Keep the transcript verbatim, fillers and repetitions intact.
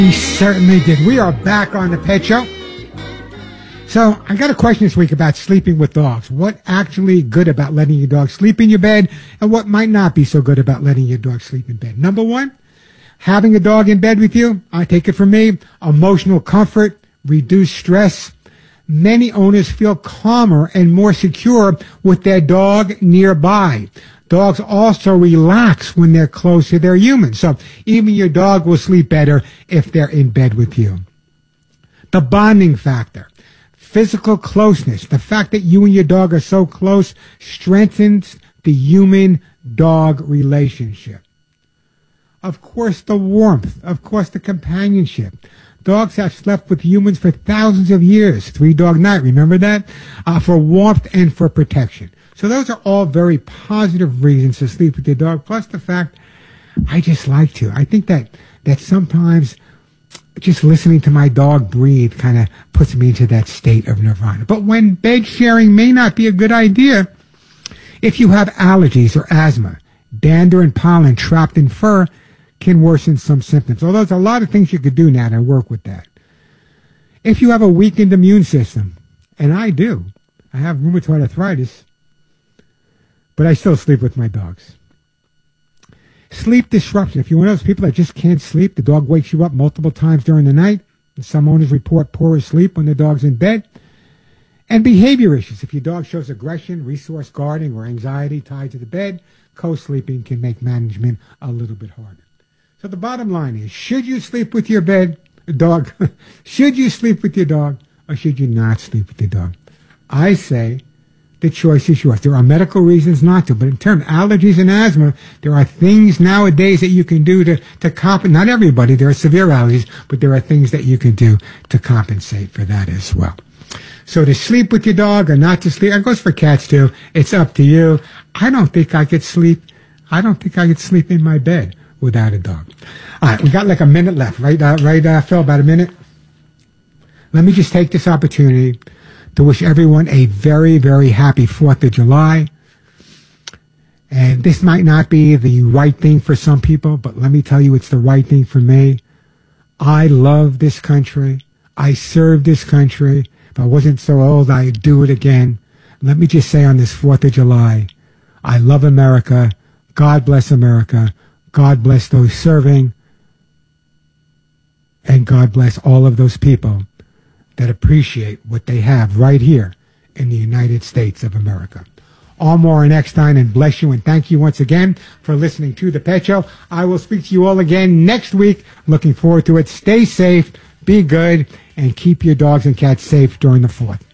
We certainly did. We are back on the Pet Show. So I got a question this week about sleeping with dogs. What actually good about letting your dog sleep in your bed, and what might not be so good about letting your dog sleep in bed? Number one, having a dog in bed with you, I take it from me, emotional comfort, reduced stress. Many owners feel calmer and more secure with their dog nearby. Dogs also relax when they're close to their humans. So even your dog will sleep better if they're in bed with you. The bonding factor, physical closeness, the fact that you and your dog are so close strengthens the human-dog relationship. Of course, the warmth. Of course, the companionship. Dogs have slept with humans for thousands of years. Three-dog night, remember that? Uh, for warmth and for protection. So those are all very positive reasons to sleep with your dog, plus the fact I just like to. I think that, that sometimes just listening to my dog breathe kind of puts me into that state of nirvana. But when bed sharing may not be a good idea, if you have allergies or asthma, dander and pollen trapped in fur can worsen some symptoms. Although there's a lot of things you could do now to work with that. If you have a weakened immune system, and I do, I have rheumatoid arthritis, but I still sleep with my dogs. Sleep disruption. If you're one of those people that just can't sleep, the dog wakes you up multiple times during the night. Some owners report poorer sleep when the dog's in bed. And behavior issues. If your dog shows aggression, resource guarding, or anxiety tied to the bed, co-sleeping can make management a little bit harder. So the bottom line is, should you sleep with your bed, dog? Should you sleep with your dog, or should you not sleep with your dog? I say the choice is yours. There are medical reasons not to, but in terms of allergies and asthma, there are things nowadays that you can do to, to compensate. Not everybody, there are severe allergies, but there are things that you can do to compensate for that as well. So to sleep with your dog or not to sleep, it goes for cats too. It's up to you. I don't think I could sleep. I don't think I could sleep in my bed without a dog. All right, we got like a minute left, right? Uh, right, uh, Phil, about a minute. Let me just take this opportunity to wish everyone a very, very happy fourth of July. And this might not be the right thing for some people, but let me tell you, it's the right thing for me. I love this country. I serve this country. If I wasn't so old, I'd do it again. Let me just say on this fourth of July, I love America. God bless America. God bless those serving. And God bless all of those people that appreciate what they have right here in the United States of America. All more in Eckstein, and bless you, and thank you once again for listening to The Pet Show. I will speak to you all again next week. Looking forward to it. Stay safe, be good, and keep your dogs and cats safe during the fourth.